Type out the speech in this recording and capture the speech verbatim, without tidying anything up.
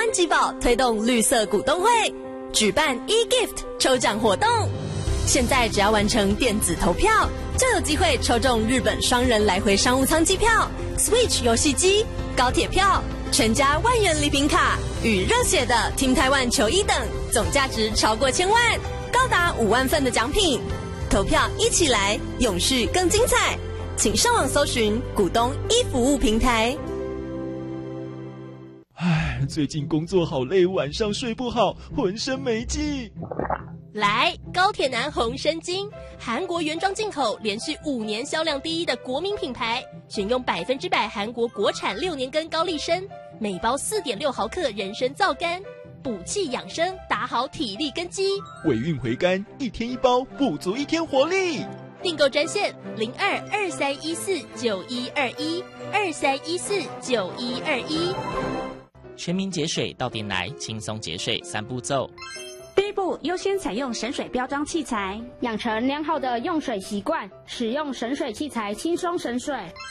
湾集宝推动绿色股东会，举办 e-gift 抽奖活动。现在只要完成电子投票，就有机会抽中日本双人来回商务舱机票、Switch 游戏机、高铁票、全家万元礼品卡与热血的 Team Taiwan 球衣等，总价值超过千万，高达五万份的奖品。投票一起来，永续更精彩！请上网搜寻股东一服务平台。 唉，最近工作好累，晚上睡不好，浑身没劲。 来，高铁男红参精，韩国原装进口，连续五年销量第一的国民品牌，选用百分之百韩国国产六年根高丽参，每包四点六毫克人参皂苷，补气养生，打好体力根基。 尾韵回甘，一天一包，补足一天活力。 订购专线零二二三一四九一二一二三一四九一二一。 全民节水到店来，轻松节水三步骤。 第一步，优先采用省水标章器材， 养成良好的用水习惯，使用省水器材轻松省水。